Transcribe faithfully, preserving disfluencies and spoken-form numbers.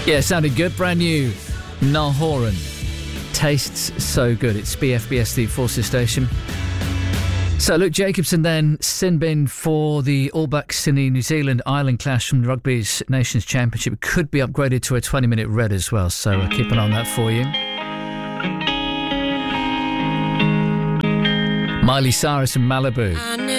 Yeah, it sounded good. Brand new Niall Horan. Tastes so good. It's B F B S, the Forces Station. So Luke Jacobson then sin bin for the All Blacks in the New Zealand-Ireland clash from the Rugby's Nations Championship. Could be upgraded to a twenty-minute red as well, so uh, keep an eye on that for you. Miley Cyrus and Malibu.